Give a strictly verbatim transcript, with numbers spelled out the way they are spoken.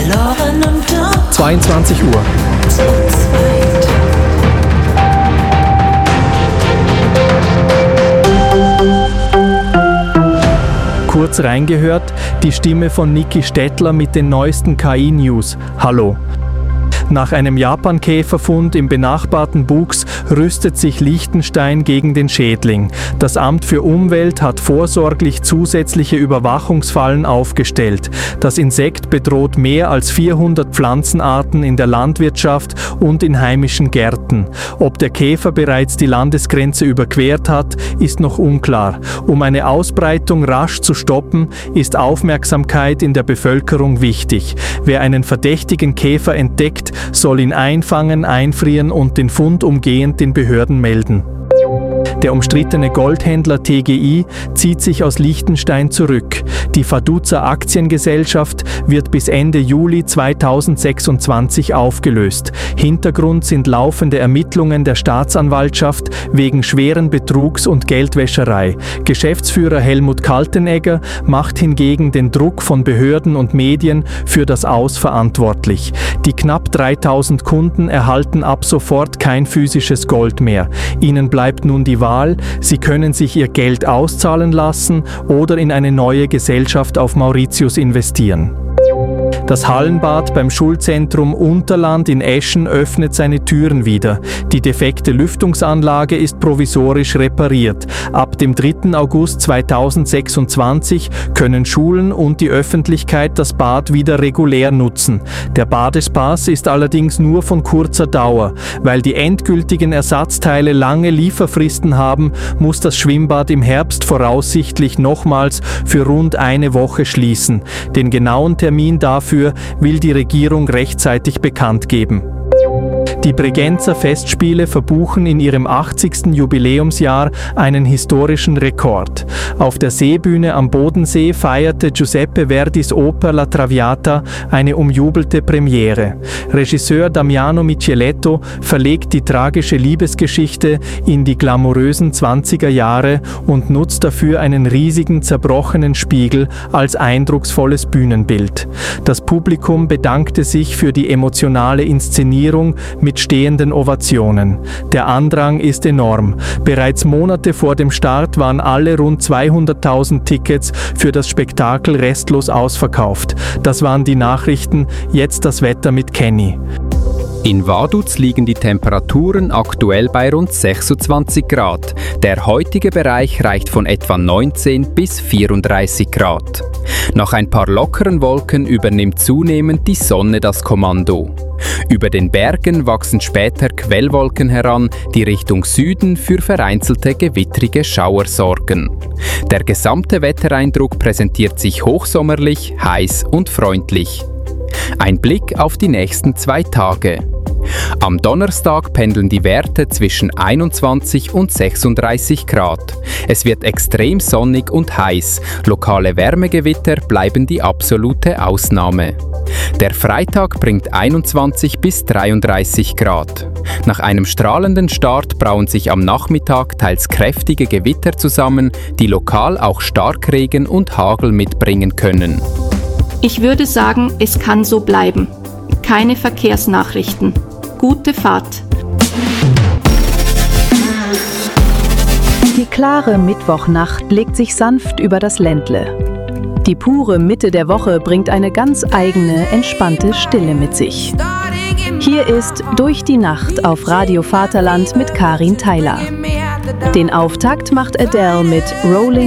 zweiundzwanzig Uhr. Kurz reingehört, die Stimme von Niki Stettler mit den neuesten K I-News. Hallo. Nach einem Japan-Käferfund im benachbarten Buchs rüstet sich Liechtenstein gegen den Schädling. Das Amt für Umwelt hat vorsorglich zusätzliche Überwachungsfallen aufgestellt. Das Insekt bedroht mehr als vierhundert Pflanzenarten in der Landwirtschaft und in heimischen Gärten. Ob der Käfer bereits die Landesgrenze überquert hat, ist noch unklar. Um eine Ausbreitung rasch zu stoppen, ist Aufmerksamkeit in der Bevölkerung wichtig. Wer einen verdächtigen Käfer entdeckt, soll ihn einfangen, einfrieren und den Fund umgehend den Behörden melden. Der umstrittene Goldhändler T G I zieht sich aus Liechtenstein zurück. Die Faduza Aktiengesellschaft wird bis Ende Juli zweitausendsechsundzwanzig aufgelöst. Hintergrund sind laufende Ermittlungen der Staatsanwaltschaft wegen schweren Betrugs und Geldwäscherei. Geschäftsführer Helmut Kaltenegger macht hingegen den Druck von Behörden und Medien für das Aus verantwortlich. Die knapp dreitausend Kunden erhalten ab sofort kein physisches Gold mehr. Ihnen bleibt nun die Wahl, sie können sich ihr Geld auszahlen lassen oder in eine neue Gesellschaft auf Mauritius investieren. Das Hallenbad beim Schulzentrum Unterland in Eschen öffnet seine Türen wieder. Die defekte Lüftungsanlage ist provisorisch repariert. Ab dem dritten August zweitausendsechsundzwanzig können Schulen und die Öffentlichkeit das Bad wieder regulär nutzen. Der Badespaß ist allerdings nur von kurzer Dauer. Weil die endgültigen Ersatzteile lange Lieferfristen haben, muss das Schwimmbad im Herbst voraussichtlich nochmals für rund eine Woche schließen. Den genauen Termin dafür will die Regierung rechtzeitig bekannt geben. Die Bregenzer Festspiele verbuchen in ihrem achtzigsten Jubiläumsjahr einen historischen Rekord. Auf der Seebühne am Bodensee feierte Giuseppe Verdis Oper La Traviata eine umjubelte Premiere. Regisseur Damiano Micheletto verlegt die tragische Liebesgeschichte in die glamourösen zwanziger Jahre und nutzt dafür einen riesigen zerbrochenen Spiegel als eindrucksvolles Bühnenbild. Das Publikum bedankte sich für die emotionale Inszenierung mit stehenden Ovationen. Der Andrang ist enorm. Bereits Monate vor dem Start waren alle rund zweihunderttausend Tickets für das Spektakel restlos ausverkauft. Das waren die Nachrichten, jetzt das Wetter mit Kenny. In Vaduz liegen die Temperaturen aktuell bei rund sechsundzwanzig Grad. Der heutige Bereich reicht von etwa neunzehn bis vierunddreißig Grad. Nach ein paar lockeren Wolken übernimmt zunehmend die Sonne das Kommando. Über den Bergen wachsen später Quellwolken heran, die Richtung Süden für vereinzelte gewittrige Schauer sorgen. Der gesamte Wettereindruck präsentiert sich hochsommerlich, heiß und freundlich. Ein Blick auf die nächsten zwei Tage. Am Donnerstag pendeln die Werte zwischen einundzwanzig und sechsunddreißig Grad. Es wird extrem sonnig und heiß. Lokale Wärmegewitter bleiben die absolute Ausnahme. Der Freitag bringt einundzwanzig bis dreiunddreißig Grad. Nach einem strahlenden Start brauen sich am Nachmittag teils kräftige Gewitter zusammen, die lokal auch Starkregen und Hagel mitbringen können. Ich würde sagen, es kann so bleiben. Keine Verkehrsnachrichten. Gute Fahrt. Die klare Mittwochnacht legt sich sanft über das Ländle. Die pure Mitte der Woche bringt eine ganz eigene, entspannte Stille mit sich. Hier ist Durch die Nacht auf Radio Vaterland mit Karin Theiler. Den Auftakt macht Adele mit Rolling